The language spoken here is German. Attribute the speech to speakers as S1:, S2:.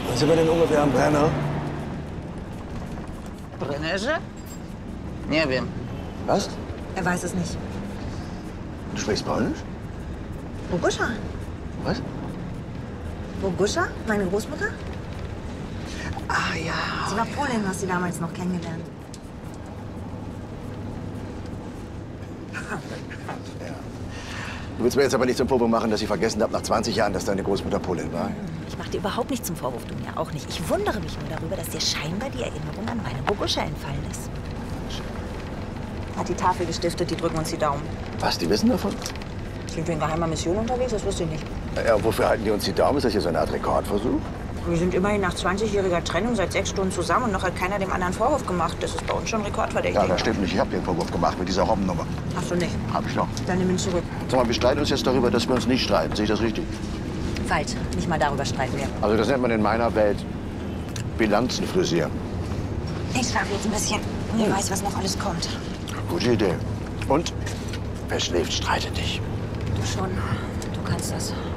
S1: Wann sind wir denn ungefähr am Brenner?
S2: Brennerze? Nie wiem.
S1: Was?
S3: Er weiß es nicht.
S1: Du sprichst Polnisch?
S3: Boguscha?
S1: Was?
S3: Boguscha? Meine Großmutter?
S1: Ah ja.
S3: Sie war Polin, hast sie damals noch kennengelernt.
S1: Du willst mir jetzt aber nicht zum Vorwurf machen, dass ich vergessen habe, nach 20 Jahren, dass deine Großmutter Polin war.
S3: Ich mach dir überhaupt nicht zum Vorwurf, du mir auch nicht. Ich wundere mich nur darüber, dass dir scheinbar die Erinnerung an meine Boguscha entfallen ist. Hat die Tafel gestiftet, die drücken uns die Daumen.
S1: Was, die wissen davon?
S3: Sind wir in geheimer Mission unterwegs? Das wusste ich nicht.
S1: Ja, wofür halten die uns die Daumen? Ist das hier so eine Art Rekordversuch?
S3: Wir sind immerhin nach 20-jähriger Trennung seit 6 Stunden zusammen und noch hat keiner dem anderen Vorwurf gemacht. Das ist bei uns schon rekordverdächtig.
S1: Ja, das stimmt nicht. Ich habe den Vorwurf gemacht mit dieser Robbennummer.
S3: Hast du nicht?
S1: Hab ich noch.
S3: Dann nimm ihn zurück.
S1: Sag mal, wir streiten uns jetzt darüber, dass wir uns nicht streiten. Sehe ich das richtig?
S3: Falsch. Nicht mal darüber streiten wir.
S1: Also das nennt man in meiner Welt Bilanzen frisieren.
S3: Ich schlafe jetzt ein bisschen. Wer weiß, was noch alles kommt.
S1: Gute Idee. Und wer schläft, streitet nicht.
S3: Du schon. Du kannst das.